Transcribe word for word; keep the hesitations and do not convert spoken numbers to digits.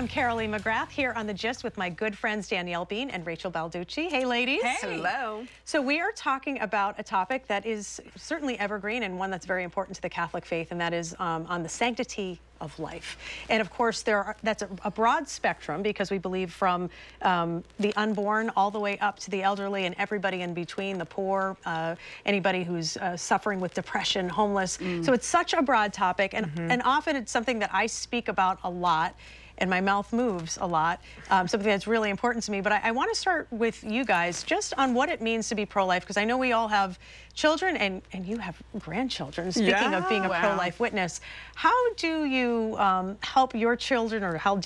I'm Carolee McGrath here on The Gist with my good friends Danielle Bean and Rachel Balducci. Hey, ladies. Hey. Hello. So we are talking about a topic that is certainly evergreen and one that's very important to the Catholic faith, and that is um, on the sanctity of life. And of course, there are, that's a, a broad spectrum because we believe from um, the unborn all the way up to the elderly and everybody in between, the poor, uh, anybody who's uh, suffering with depression, homeless. Mm. So it's such a broad topic, and, mm-hmm. and often it's something that I speak about a lot, and my mouth moves a lot, um, something that's really important to me. But I, I want to start with you guys just on what it means to be pro-life, because I know we all have children, and, and you have grandchildren. Speaking yeah, of being a wow. pro-life witness, how do you um, help your children, or how